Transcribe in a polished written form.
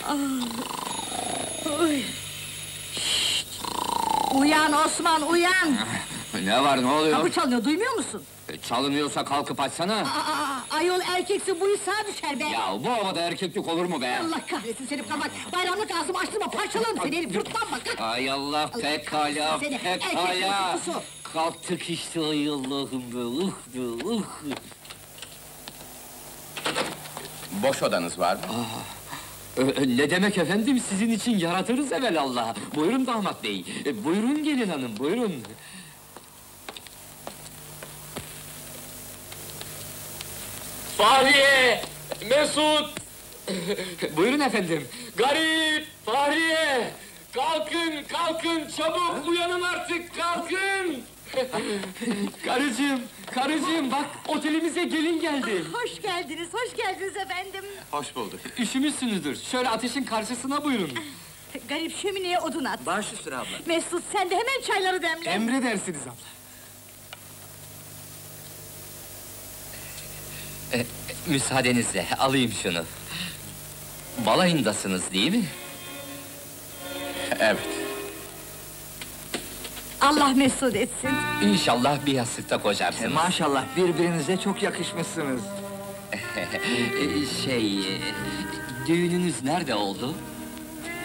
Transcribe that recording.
Oy. Şşt! Uyan Osman, uyan! Ne var, ne oluyor? Kapı çalınıyor, duymuyor musun? Çalınıyorsa kalkıp açsana! Ayol erkeksin, bu iş sağa düşer be! Ya bu havada erkeklik olur mu be? Allah kahretsin seni kapat! Bayramlık ağzımı açtırma, parçalarım seni herif, yurtlanma, kalk! Ay Allah, pekala, seni, pekala! erkek kutusu! Kalktık işte, ay Allah'ım be, be. Boş odanız var mı? Ne demek efendim, sizin için yaratırız evelallah! Buyurun damat bey, buyurun gelin hanım, buyurun! Fahriye! Mesut! Buyurun efendim! Garip! Fahriye! Kalkın, kalkın! Çabuk uyanın artık, kalkın! Karıcığım, bak otelimize gelin geldi! Hoş geldiniz efendim! Hoş bulduk. Üşümüşsünüzdür, şöyle ateşin karşısına buyurun! Garip şömineye odun at! Baş üstüne abla. Mesut, sen de hemen çayları demle! Emredersiniz abla! Müsaadenizle alayım şunu. Balayındasınız değil mi? Evet. Allah mesut etsin! İnşallah bir yastıkta kocarsınız. Maşallah birbirinize çok yakışmışsınız. Düğününüz nerede oldu?